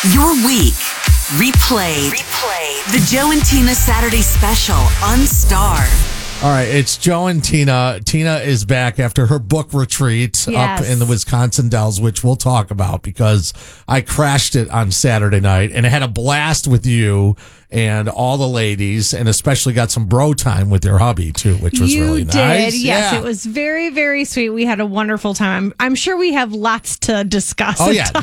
Your week replayed. The Joe and Tina Saturday Special on Star. All right, it's Joe and Tina. Tina is back after her book retreat up in the Wisconsin Dells, which we'll talk about because I crashed it on Saturday night and I had a blast with you and all the ladies, and especially got some bro time with your hubby too, which was really nice. Yes, it was very, very sweet. We had a wonderful time. I'm sure we have lots to discuss. Oh yeah,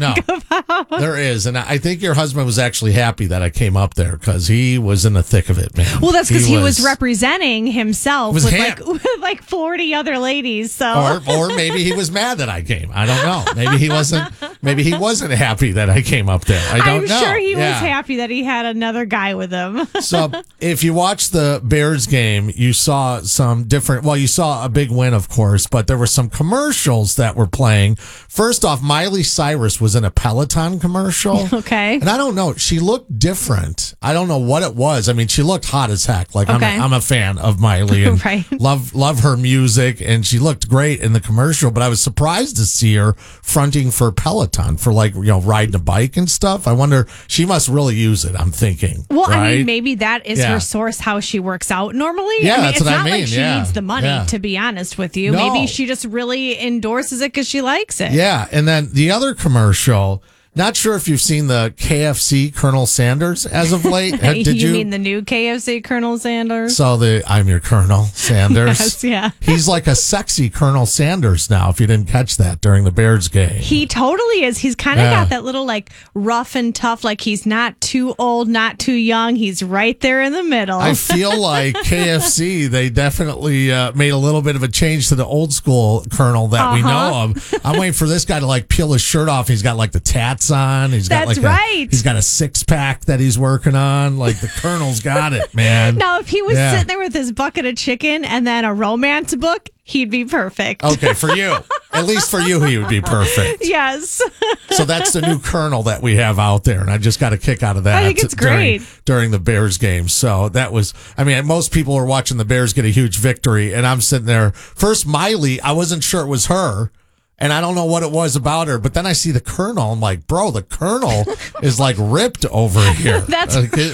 there is, and I think your husband was actually happy that I came up there because he was in the thick of it, man. Well, that's because he was representing himself with with like 40 other ladies. So, or maybe he was mad that I came. I don't know. Maybe he wasn't. Maybe he wasn't happy that I came up there. I'm sure he was happy that he had another guy with him. So if you watched the Bears game, you saw some different, well, you saw a big win, of course, but there were some commercials that were playing. First off, Miley Cyrus was in a Peloton commercial. Okay. And I don't know, she looked different. I don't know what it was. I mean, she looked hot as heck. Like I'm a fan of Miley and right. love her music, and she looked great in the commercial, but I was surprised to see her fronting for Peloton for riding a bike and stuff. I wonder, she must really use it, I'm thinking. Well, right? I mean, maybe that is her source, how she works out normally. Yeah, I mean, that's it's what not I mean. like she needs the money, to be honest with you. No. Maybe she just really endorses it because she likes it. Yeah, and then the other commercial, not sure if you've seen the KFC Colonel Sanders as of late. Did you mean the new KFC Colonel Sanders? So I'm your Colonel Sanders. Yes, yeah. He's like a sexy Colonel Sanders now, if you didn't catch that during the Bears game. He totally is. He's kind of got that little rough and tough, like he's not too old, not too young. He's right there in the middle. I feel like KFC, they definitely made a little bit of a change to the old school Colonel that we know of. I'm waiting for this guy to peel his shirt off. He's got the tats on. He's got he's got a 6-pack that he's working on. The Colonel's got it, man. Now, if he was sitting there with his bucket of chicken and then a romance book, he'd be perfect. Okay, for you. At least for you, he would be perfect. Yes. So that's the new Colonel that we have out there, and I just got a kick out of that. I think it's great. During the Bears game. So that was, most people were watching the Bears get a huge victory, and I'm sitting there. First, Miley, I wasn't sure it was her. And I don't know what it was about her, but then I see the Colonel. I'm like, bro, the Colonel is ripped over here. That's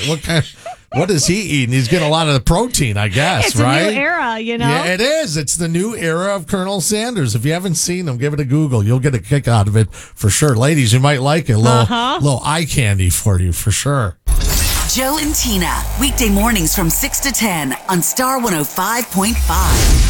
what is he eating? He's getting a lot of the protein, I guess, it's right? It's a new era, Yeah, it is. It's the new era of Colonel Sanders. If you haven't seen him, give it a Google. You'll get a kick out of it for sure. Ladies, you might like it. A little eye candy for you for sure. Joe and Tina, weekday mornings from 6 to 10 on Star 105.5.